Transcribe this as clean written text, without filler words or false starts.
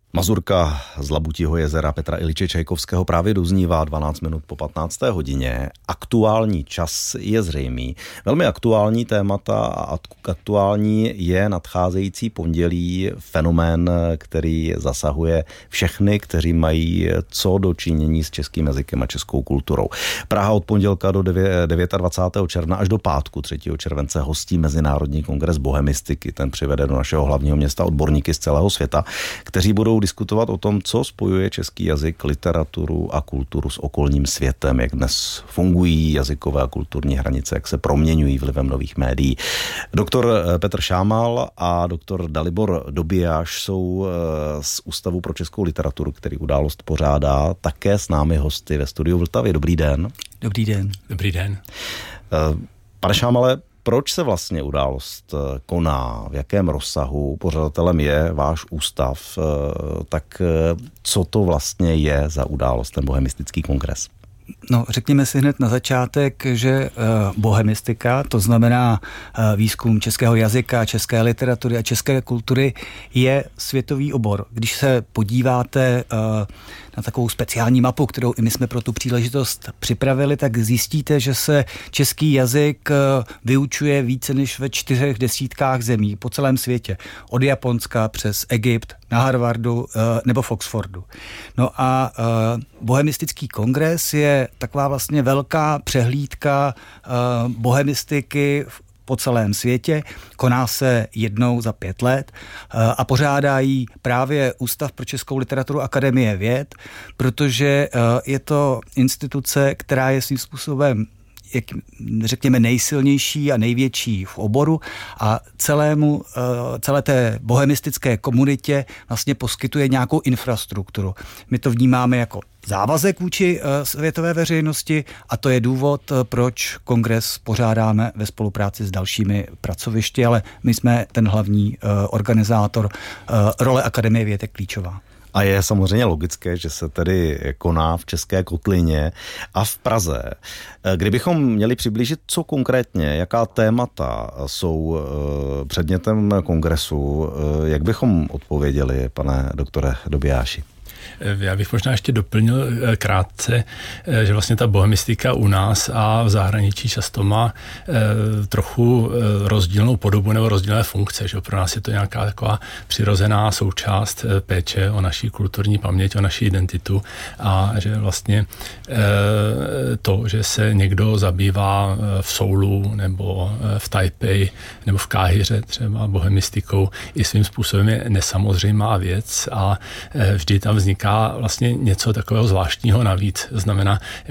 Mazurka z Labutího jezera Petra Iljiče Čajkovského právě doznívá 12 minut po 15. hodině. Aktuální čas je zřejmý. Velmi aktuální témata a aktuální je nadcházející pondělí fenomén, který zasahuje všechny, kteří mají co do činění s českým jazykem a českou kulturou. Praha od pondělka do 29. června až do pátku 3. července hostí Mezinárodní kongres bohemistiky. Ten přivede do našeho hlavního města odborníky z celého světa, kteří budou diskutovat o tom, co spojuje český jazyk, literaturu a kulturu s okolním světem, jak dnes fungují jazykové a kulturní hranice, jak se proměňují vlivem nových médií. Doktor Petr Šámal a doktor Dalibor Dobijáš jsou z Ústavu pro českou literaturu, který událost pořádá, také s námi hosty ve studiu Vltavy. Dobrý den. Dobrý den. Dobrý den. Pane Šámale, proč se vlastně událost koná? V jakém rozsahu? Pořadatelem je váš ústav. Tak co to vlastně je za událost, ten bohemistický kongres? No, řekněme si hned na začátek, že bohemistika, to znamená výzkum českého jazyka, české literatury a české kultury, je světový obor. Když se podíváte na takovou speciální mapu, kterou i my jsme pro tu příležitost připravili, tak zjistíte, že se český jazyk vyučuje více než ve 40 zemí po celém světě. Od Japonska přes Egypt, na Harvardu nebo v Oxfordu. No a bohemistický kongres je taková vlastně velká přehlídka bohemistiky po celém světě, koná se jednou za 5 let a pořádá ji právě Ústav pro českou literaturu Akademie věd, protože je to instituce, která je svým způsobem řekněme nejsilnější a největší v oboru a celé té bohemistické komunitě vlastně poskytuje nějakou infrastrukturu. My to vnímáme jako závazek vůči světové veřejnosti a to je důvod, proč kongres pořádáme ve spolupráci s dalšími pracovišti, ale my jsme ten hlavní organizátor. Role Akademie věd je klíčová. A je samozřejmě logické, že se tedy koná v České kotlině a v Praze. Kdybychom měli přiblížit, co konkrétně, jaká témata jsou předmětem kongresu, jak bychom odpověděli, pane doktore Dobijáši? Já bych možná ještě doplnil krátce, že vlastně ta bohemistika u nás a v zahraničí často má trochu rozdílnou podobu nebo rozdílné funkce, že pro nás je to nějaká taková přirozená součást péče o naši kulturní paměť, o naši identitu a že vlastně to, že se někdo zabývá v Soulu nebo v Taipei nebo v Káhiře třeba bohemistikou i svým způsobem je nesamozřejmá věc a vždy tam vzniká vlastně něco takového zvláštního navíc. Znamená,